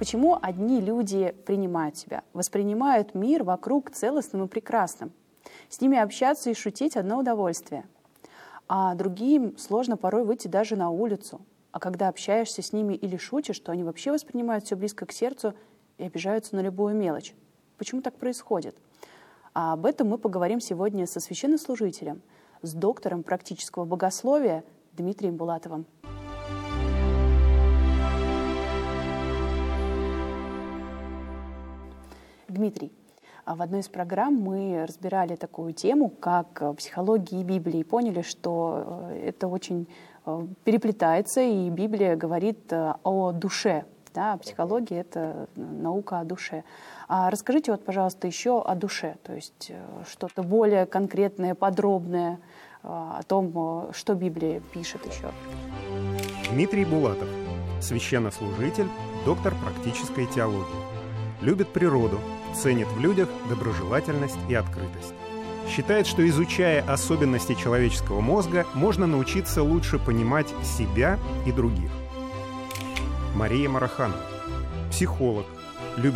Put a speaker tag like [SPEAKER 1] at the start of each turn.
[SPEAKER 1] Почему одни люди принимают тебя, воспринимают мир вокруг целостным и прекрасным? С ними общаться и шутить — одно удовольствие. А другим сложно порой выйти даже на улицу. А когда общаешься с ними или шутишь, то они вообще воспринимают все близко к сердцу и обижаются на любую мелочь. Почему так происходит? А об этом мы поговорим сегодня со священнослужителем, с доктором практического богословия Дмитрием Булатовым. Дмитрий, в одной из программ мы разбирали такую тему, как психология и Библия, и поняли, что это очень переплетается, и Библия говорит о душе. Да, психология — это наука о душе. А расскажите, пожалуйста, еще о душе, то есть что-то более конкретное, подробное о том, что Библия пишет еще.
[SPEAKER 2] Дмитрий Булатов, священнослужитель, доктор практической теологии. Любит природу, ценит в людях доброжелательность и открытость. Считает, что, изучая особенности человеческого мозга, можно научиться лучше понимать себя и других. Мария Мараханова, психолог, любит